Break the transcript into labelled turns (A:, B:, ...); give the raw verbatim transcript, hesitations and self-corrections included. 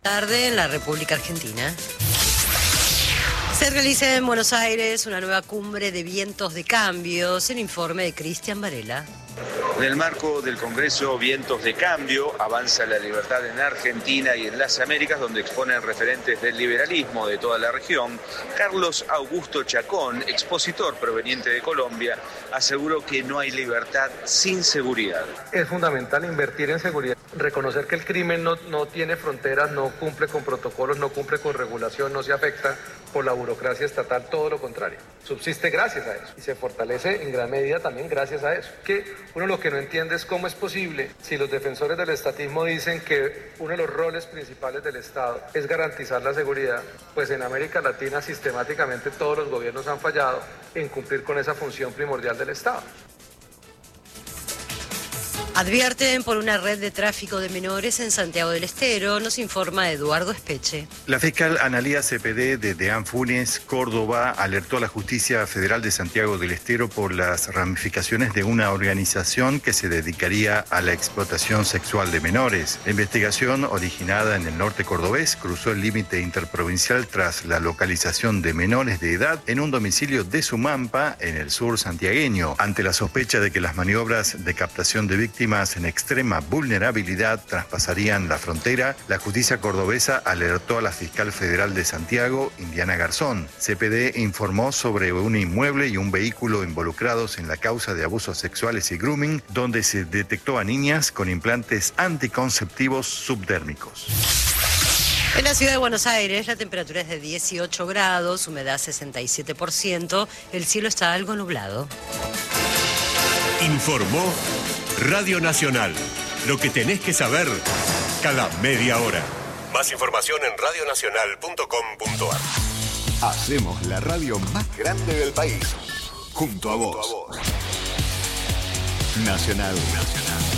A: Tarde en la República Argentina. Se realiza en Buenos Aires una nueva cumbre de vientos de cambios. El informe de Cristian Varela.
B: En el marco del Congreso Vientos de Cambio, avanza la libertad en Argentina y en las Américas, donde exponen referentes del liberalismo de toda la región. Carlos Augusto Chacón, expositor proveniente de Colombia, aseguró que no hay libertad sin seguridad.
C: Es fundamental invertir en seguridad, reconocer que el crimen no, no tiene fronteras, no cumple con protocolos, no cumple con regulación, no se afecta por la burocracia estatal, todo lo contrario. Subsiste gracias a eso y se fortalece en gran medida también gracias a eso. Que uno lo que no entiende es cómo es posible, si los defensores del estatismo dicen que uno de los roles principales del Estado es garantizar la seguridad, pues en América Latina sistemáticamente todos los gobiernos han fallado en cumplir con esa función primordial del Estado.
A: Advierten por una red de tráfico de menores en Santiago del Estero, nos informa Eduardo Espeche.
D: La fiscal Analía Cepedé de Deán Funes, Córdoba, alertó a la Justicia Federal de Santiago del Estero por las ramificaciones de una organización que se dedicaría a la explotación sexual de menores. La investigación, originada en el norte cordobés, cruzó el límite interprovincial tras la localización de menores de edad en un domicilio de Sumampa, en el sur santiagueño. Ante la sospecha de que las maniobras de captación de víctimas en extrema vulnerabilidad traspasarían la frontera, la justicia cordobesa alertó a la fiscal federal de Santiago, Indiana Garzón. C P D informó sobre un inmueble y un vehículo involucrados en la causa de abusos sexuales y grooming, donde se detectó a niñas con implantes anticonceptivos subdérmicos.
A: En la ciudad de Buenos Aires la temperatura es de dieciocho grados, humedad sesenta y siete por ciento, el cielo está algo nublado.
E: Informó Radio Nacional. Lo que tenés que saber cada media hora. Más información en radio nacional punto com punto a r.
F: Hacemos la radio más grande del país. Junto a vos. Nacional. Nacional.